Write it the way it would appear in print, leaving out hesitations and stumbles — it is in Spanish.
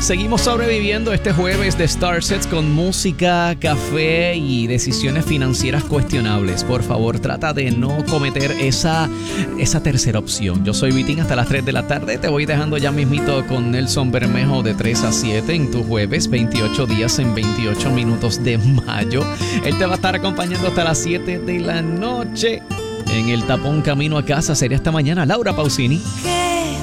Seguimos sobreviviendo este jueves de Star Sets con música, café y decisiones financieras cuestionables. Por favor, trata de no cometer esa tercera opción. Yo soy Vitín hasta las 3 de la tarde. Te voy dejando ya mismito con Nelson Bermejo de 3 a 7 en tu jueves, 28 días en 28 minutos de mayo. Él te va a estar acompañando hasta las 7 de la noche. En el tapón camino a casa sería esta mañana Laura Pausini.